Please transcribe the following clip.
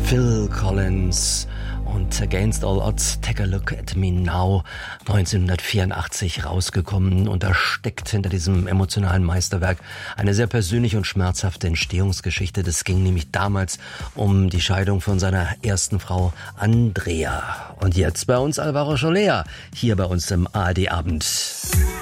Phil Collins und Against All Odds, Take a Look at Me Now, 1984 rausgekommen, und da steckt hinter diesem emotionalen Meisterwerk eine sehr persönliche und schmerzhafte Entstehungsgeschichte. Das ging nämlich damals um die Scheidung von seiner ersten Frau Andrea. Und jetzt bei uns Alvaro Soler, hier bei uns im ARD Abend.